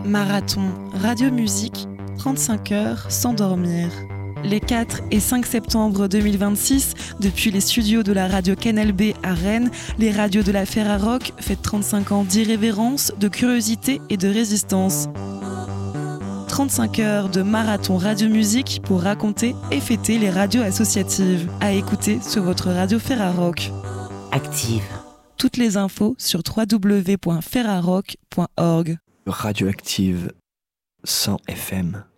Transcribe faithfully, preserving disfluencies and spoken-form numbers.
Marathon Radio-Musique, trente-cinq heures sans dormir. Les quatre et cinq septembre deux mille vingt-six, depuis les studios de la radio Canal B à Rennes, les radios de la Ferrarock fêtent trente-cinq ans d'irrévérence, de curiosité et de résistance. trente-cinq heures de marathon radio-musique pour raconter et fêter les radios associatives. À écouter sur votre radio Ferrarock. Active. Toutes les infos sur w w w point ferrarock point org. Radioactive cent F M.